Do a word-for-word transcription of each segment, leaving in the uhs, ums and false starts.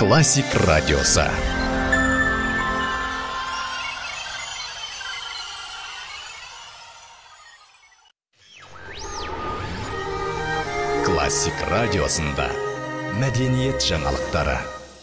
Классик радиосы. Классик радиосында мәдениет жаңалықтары.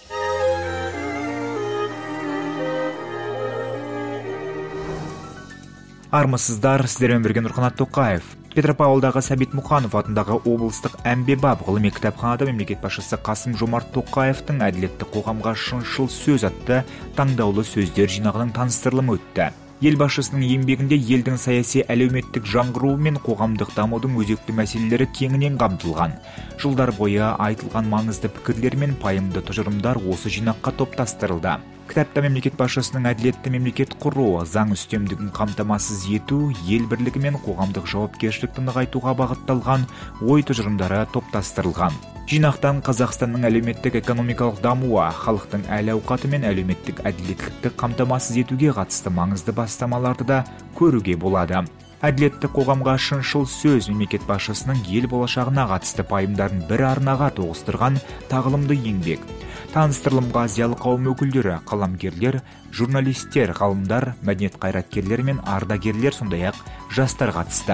Армысыздар, сіздермен бірге Нұрқанат Тоқаев. Петропавлдағы Сәбит Мұқанов атындағы облыстық әмбебап ғылыми кітапханада мемлекет басшысы Қасым-Жомарт Тоқаевтың әділетті қоғамға шыншыл сөз атты таңдаулы сөздер жинағының таныстырылымы өтті. Ел басшысының еңбегінде елдің саяси әлеуметтік жаңғыруы мен қоғамдық дамудың өзекті мәселелері кеңінен қамтылған. Жылдар бойы айтылған маңызды пікірлер мен пайымды тұжырымдар осы жинаққа топтастырылды. Кітапта мемлекет басшысының әділетті мемлекет құру, заң үстемдігін қамтамасыз ету, ел бірлігі мен қоғамдық жауапкершілікті нығайтуға бағытталған ой тұжырымдары топтастырылған. Жинақтан Қазақстанның әлеуметтік экономикалық дамуы, халықтың әл-ауқаты мен әлеуметтік әділеттілікті қамтамасыз етуге қатысты маңызды бастамаларды да көруге болады. Әділетті қоғамға шыншыл сөз мемлекет басшысының ел болашағына қатысты пайымдарын бір арнаға тоғыстырған тағылымды еңбек. Таныстырылымға зиялы қауым өкілдері, қаламгерлер, журналистер, ғалымдар, мәдениет қайраткерлері мен ардагерлер, сондай-ақ жастар қатысты.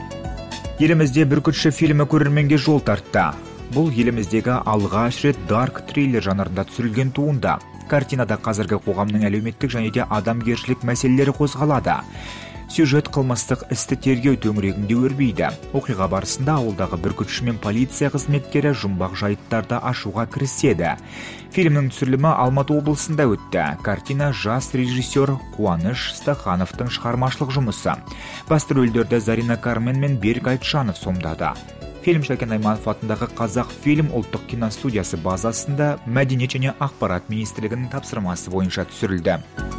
Елімізде Бүркітші фильмі көрерменге жол тартты. Бұл еліміздегі алғаш рет дарк триллер жанрында түсірілген туынды. Картинада қазіргі қоғамның әлеуметтік және де адамгершілік мәселелері қозғалады. Сюжет қылмыстық істі тергеу төңірегінде өрбейді. Оқиға барысында ауылдағы бүркітші мен полиция қызметкері жұмбақ жайттарды ашуға кіріседі. Фильмнің түсірілімі Алматы облысында өтті. Картина жас режиссер Қуаныш Стахановтың шығармашылық жұмысы. Басты рөлдерді Зарина Кармен мен Берік Айтжанов сомдады. Фильм Шәкен Айманов атындағы Қазақ фильм ұлттық киностудиясы базасында Мәдениет және ақпарат министрлігінің тапсырмасы бойынша түсірілді.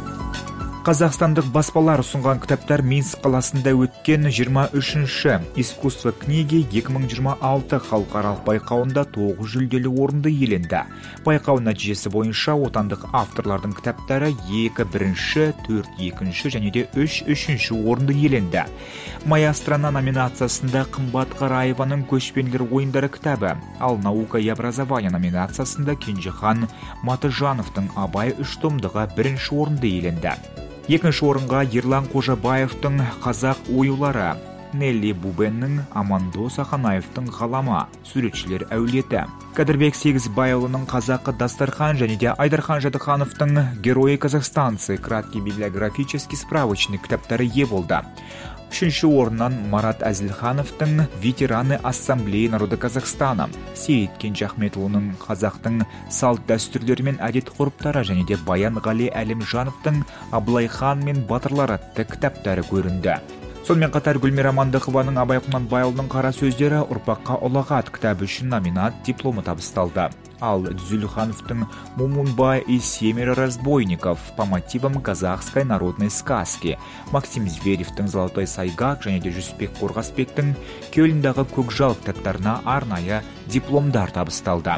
Қазақстандық баспалар ұсынған кітаптар Минск қаласында өткен жиырма үшінші искусство книги екі мың жиырма алты халықаралық байқауында тоғыз жүлделі орынды иеленді. Байқау нәтижесі бойынша отандық авторлардың кітаптары екі бірінші, төрт екінші және де үш үшінші орынды иеленді. Моя страна номинациясында Қымбат Қараеваның көшпенділер ойындары кітабы, ал наука и образование номинациясында Кенжехан Матыжановтың Абай үш томдығы бірінші орынды иеленді. Екінші орынға Ерлан Қожабаевтың Қазақ оюлары, Нелли Бубеннің Амандос Аханаевтың Ғалама, суретшілер әулеті, Кадырбек Сегізбайұлының Қазақы дастархан және де Айдархан Жадыхановтың Герои Казахстанцы, краткий библиографический справочный кітаптары ие болды. Үшінші орыннан Марат Әзілхановтың Ветераны Ассамблеи народа Казахстана, Сейіт Кенжахметұлының Қазақтың салт дәстүрлері мен әдет ғұрыптары және де Баян Ғали Әлімжановтың Абылай хан мен батырлар атты кітаптары көрінді. Сонымен қатар Гүлмира Амандықованың Абай Құнанбайұлының Қара сөздері ұрпаққа ұлағат кітабы үшін номинат дипломы табысталды. Ал Дзюльхановтың Мумунбай и семеро разбойников по мотивам казахской народной сказки, Максим Зверевтің Золотой сайгак және де Жүсіпбек Қорғасбектің Кельндағы көкжал кітаптарына арнайы дипломдар табысталды.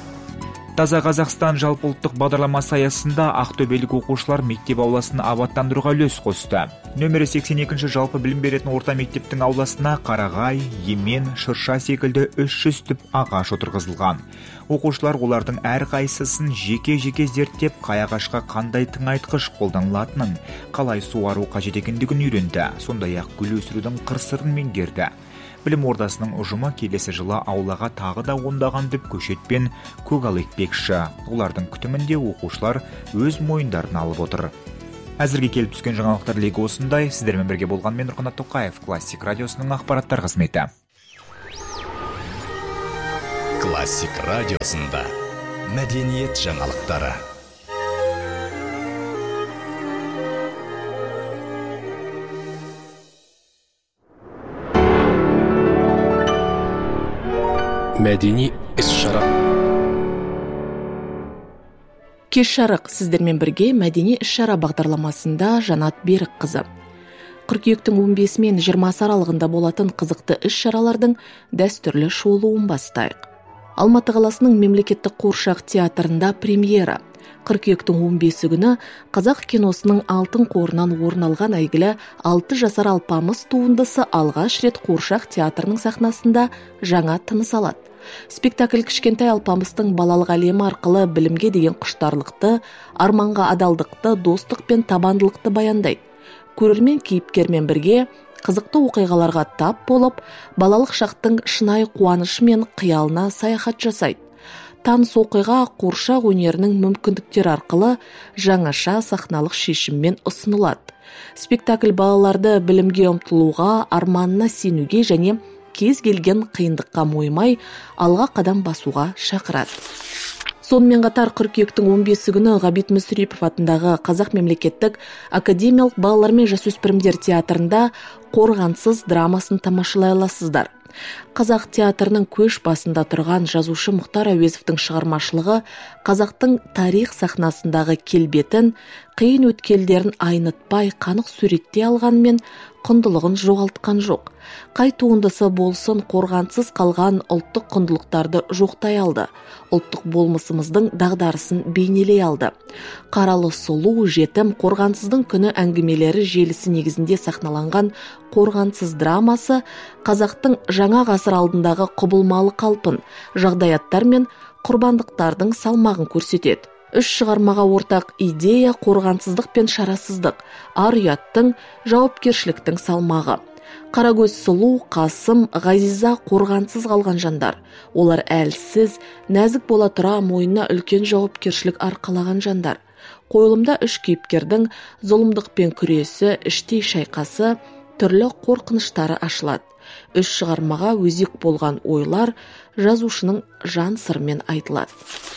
Таза Қазақстан жалпыұлттық бағдарламасы аясында ақтөбелік оқушылар мектеп ауласын абаттандыруға үлес қосты. Нөмірі сексен екінші жалпы білім беретін орта мектептің ауласына қарағай, емен, шырша секілді үш жүз түп ағаш отырғызылған. Оқушылар олардың әр қайсысын жеке-жеке зерттеп, қай ағашқа қандай тыңайтқыш қолданылатынын, қалай суару қажет екендігін үйренді, сондай-ақ гүл өсірудің қыр-сырын меңгерді. Білім ордасының ұжымы келесі жылы аулаға тағы да ондаған түп көшет пен көгал екпекші. Олардың күтімінде оқушылар өз мойындарын алып отыр. Әзірге келіп түскен жаңалықтар легі осындай. Сіздермен бірге болған мен Нұрқанат Тоқаев, Классик радиосының ақпараттар қызметі. Классик радиосында мәдениет жаңалықтары. Мәдени іс-шара. Кеш жарық сіздермен бірге мәдени іс-шара бағдарламасында Жанат Берікқызы. Қыркүйектің он бесі мен жиырмасы аралығында болатын қызықты іс-шаралардың дәстүрлі шолуын бастайық. Алматы қаласының мемлекеттік қуыршақ театрында премьера. Қыркүйектің он бесі күні қазақ киносының алтын қорынан орын алған әйгілі алты жасар алпамыс туындысы алғаш рет қуыршақ театрының сахнасында жаңа тыныс алады. Спектакль кішкентай алпамыстың балалық әлемі арқылы білімге деген құштарлықты, арманға адалдықты, достық пен табандылықты баяндайды. Көрермен кейіпкермен бірге қызықты оқиғаларға тап болып, балалық шақтың шынайы қуанышы мен қиялына саяхат жасайды. Таныс оқиға қуыршақ өнерінің мүмкіндіктері арқылы жаңаша сахналық шешіммен ұсынылады. Спектакль балаларды білімге ұмтылуға, арманына сенуге және кез келген қиындыққа мойымай алға қадам басуға шақырады. Сонымен қатар қыркүйектің он бесі күні Ғабит Мүсірепов атындағы Қазақ мемлекеттік академиялық балалар мен жасөспірімдер театрында Қорғансыз драмасын тамашалай аласыздар. Қазақ театрының көш басында тұрған жазушы Мұхтар Әуезовтің шығармашылығы қазақтың тарих сахнасындағы келбетін, қиын өткелдерін айнытпай қанық суреттей алғанмен құндылығын жоғалтқан жоқ. Қай туындысы болсын қорғансыз қалған ұлттық құндылықтарды жоқтай алды. Ұлттық болмысымыздың дағдарысын бейнелей алды. Қаралы сұлу, жетім, қорғансыздың күні әңгімелері желісі негізінде сахналанған Қорғансыз драмасы қазақтың жаңа ғасыр алдындағы құбылмалы қалпын, жағдаяттар мен құрбандықтардың салмағын көрсетеді. Үш шығармаға ортақ идея қорғансыздық пен шарасыздық, ар-ұяттың, жауапкершіліктің салмағы. Қарагөз сұлу, Қасым, Ғазиза қорғансыз қалған жандар. Олар әлсіз, нәзік бола тұра мойнына үлкен жауапкершілік арқалаған жандар. Қойылымда үш кейіпкердің зұлымдықпен күресі, іштей шайқасы, түрлі қорқыныштары ашылады. Үш шығармаға өзек болған ойлар жазушының жан сырымен айтылады.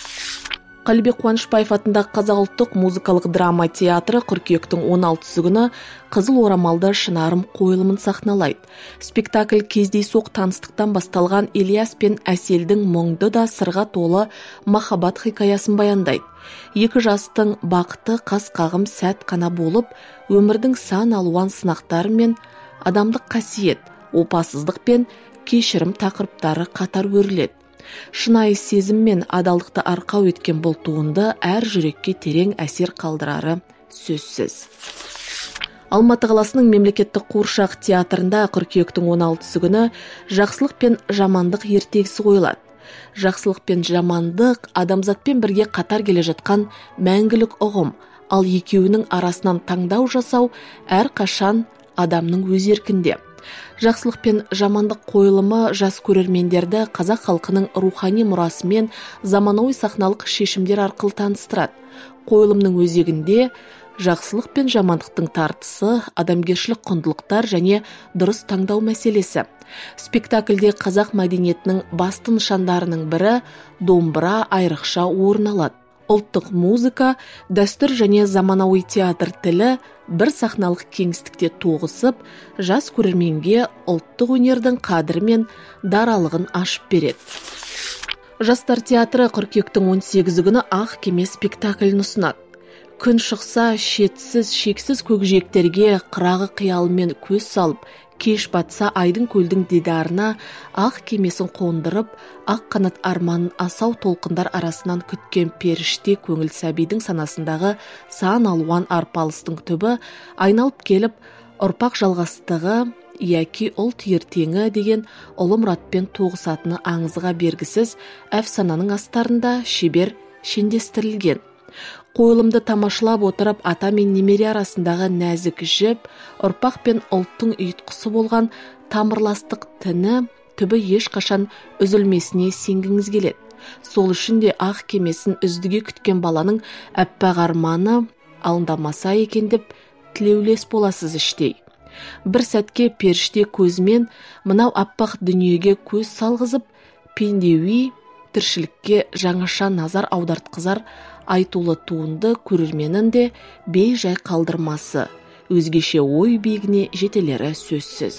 Қалибек Қуанышбаев атындағы Қазақ ұлттық музыкалық драма театры қыркүйектің он алтысы күні Қызыл орамалды шынарым қойылымын сахналайды. Спектакль кездейсоқ таныстықтан басталған Ильяс пен Әселдің мұңды да сырға толы махаббат хикаясын баяндайды. Екі жастың бақыты қас қағым сәт қана болып, өмірдің сан алуан сынақтары мен адамдық қасиет, опасыздық пен кешірім тақырыптары қатар өріледі. Шынайы сезім мен адалдықты арқау еткен бұл туынды әр жүрекке терең әсер қалдырары сөзсіз. Алматы қаласының мемлекеттік қуыршақ театрында қыркүйектің он алтысы күні жақсылық пен жамандық ертегісі қойылады. Жақсылық пен жамандық адамзатпен бірге қатар келе жатқан мәңгілік ұғым, ал екеуінің арасынан таңдау жасау әр қашан адамның өз еркінде. Жақсылық пен жамандық қойылымы жас көрермендерді қазақ халқының рухани мұрасы мен заманауи сахналық шешімдер арқылы таныстырады. Қойылымның өзегінде жақсылық пен жамандықтың тартысы, адамгершілік құндылықтар және дұрыс таңдау мәселесі. Спектакльде қазақ мәдениетінің басты нышандарының бірі домбыра айрықша орын алады. Ұлттық музыка, дәстүр және заманауи театр тілі бір сахналық кеңістікте тоғысып, жас көрерменге ұлттық өнердің қадірі мен даралығын ашып береді. Жастар театры қыркүйектің он сегізі күні Ақ кеме спектаклін ұсынады. Күн шықса, шетсіз, шексіз көкжиектерге қырағы қиялымен көз салып, кеш батса айдың көлдің дидарына ақ кемесін қондырып, ақ қанат арманын асау толқындар арасынан күткен періште көңіл сәбидің санасындағы сан алуан арпалыстың түбі айналып келіп, ұрпақ жалғастығы яки ұлт ертеңі деген ұлы мұратпен тоғысатыны аңызға бергісіз әфсананың астарында шебер шендестірілген. Қойылымды тамашалап отырып, ата мен немере арасындағы нәзік жіп, ұрпақ пен ұлттың ұйытқысы болған тамырластық тіні түбі ешқашан үзілмесіне сенгіңіз келеді. Сол үшін де ақ кемесін үздіге күткен баланың әппақ арманы алындамаса екен деп тілеулес боласыз іштей. Бір сәтке періште көзімен мынау аппақ дүниеге көз салғызып, пендеуи тіршілікке жаңаша назар аудартқызар айтулы туынды көрерменін де бей жай қалдырмасы, өзгеше ой биігіне жетелері сөзсіз.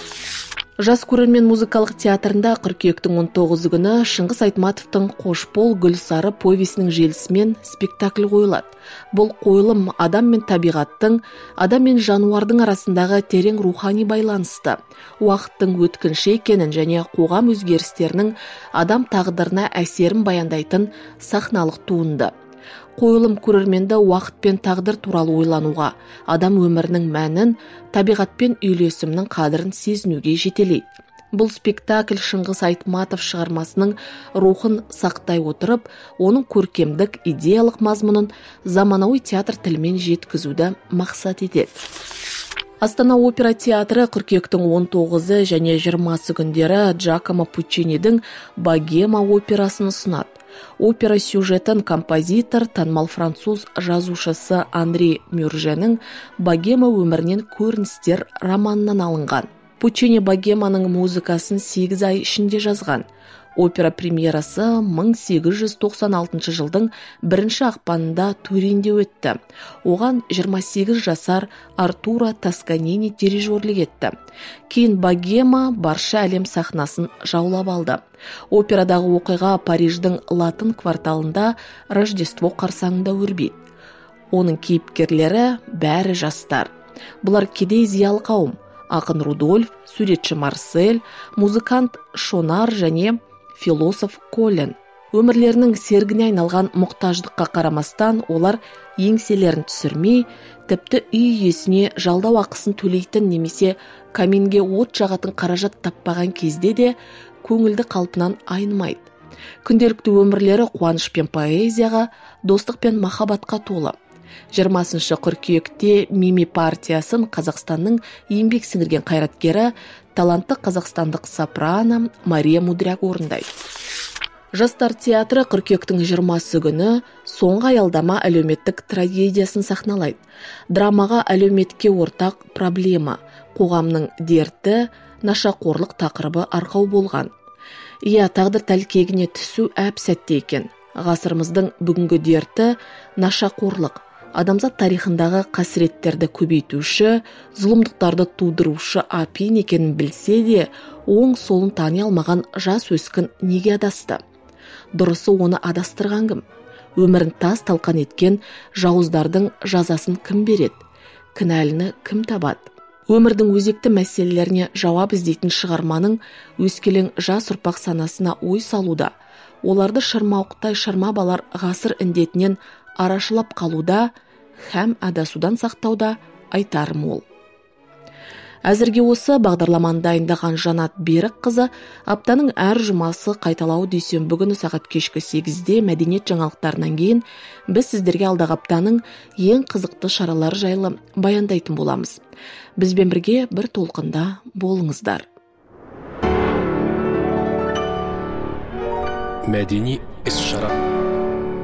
Жас көрермен музыкалық театрында қыркүйектің он тоғызы күні Шыңғыс Айтматовтың Қошбол Гүлсары повесінің желісімен спектакль қойылады. Бұл қойылым адам мен табиғаттың, адам мен жануардың арасындағы терең рухани байланысты, уақыттың өткінші екенін және қоғам өзгерістерінің адам тағдырына әсерін баяндайтын сахналық туынды. Қойылым көрерменді уақыт пен тағдыр туралы ойлануға, адам өмірінің мәнін, табиғатпен үйлесімнің қадірін сезінуге жетелейді. Бұл спектакль Шыңғыс Айтматов шығармасының рухын сақтай отырып, оның көркемдік идеялық мазмұнын заманауи театр тілімен жеткізуді мақсат етеді. Астана опера театры қыркүйектің он тоғызы және жиырмасы күндері Джакомо Пуччинидің «Богема» операсын ұсынады. Опера сюжетін композитор, танымал француз жазушысы Анри Мюрженің «Богема өмірінен көріністер» романынан алынған. Пуччини «Богеманың» музыкасын сегіз ай ішінде жазған. Опера премьерасы мың сегіз жүз тоқсан алтыншы жылдың бірінші ақпанында Туринде өтті. Оған жиырма сегіз жасар Артуро Тосканини дирижерлік етті. Кейін «Богема» барша әлем сахнасын жаулап алды. Операдағы оқиға Париждің Латын кварталында Рождество қарсаңында өрбейді. Оның кейіпкерлері бәрі жастар. Бұлар кедей зиялы қауым. Ақын Рудольф, суретші Марсель, музыкант Шонар және философ Колен. Өмірлерінің сергіне айналған мұқтаждыққа қарамастан, олар еңселерін түсірмей, тіпті үй иесіне жалдау ақысын төлейтін немесе каминге от жағатын қаражат таппаған кезде де көңілді қалпынан айнымайды. Күнделікті өмірлері қуаныш пен поэзияға, достық пен махаббатқа толы. жиырмасыншы қыркүйекте Мими партиясын Қазақстанның еңбек сіңірген қайраткері, талантты қазақстандық сопрано Мария Мудряк орындайды. Жастар театры қыркүйектің жиырмасы күні соңғы аялдама әлеуметтік трагедиясын сахналайды. Драмаға әлеуметке ортақ проблема, қоғамның дерті, нашақорлық тақырыбы арқау болған. Иә, тағдыр тәлкегіне түсу әп сәтте екен. Ғасырымыздың бүгінгі дерті нашақорлық. Адамзат тарихындағы қасіреттерді көбейтуші, зұлымдықтарды тудырушы апин екенін білсе де, оң солын тани алмаған жас өскін неге адасты? Дұрысы оны адастырған кім? Өмірін тас талқан еткен жауыздардың жазасын кім береді? Кінәліні кім табады? Өмірдің өзекті мәселелеріне жауап іздейтін шығарманың өскелең жас ұрпақ санасына ой салуда, оларды шырмауықтай шырмап алар ғасыр індетінен арашылап қалуда һәм адасудан сақтауда айтар мол. Әзірге осы бағдарламаны дайындаған Жанат Берікқызы аптаның әр жұмасы қайталау дүйсенбі күні сағат кешкі сегізде мәдениет жаңалықтарынан кейін біз сіздерге алдағы аптаның ең қызықты шаралары жайлы баяндайтын боламыз. Бізбен бірге бір толқында болыңыздар. Мәдени іс-шара.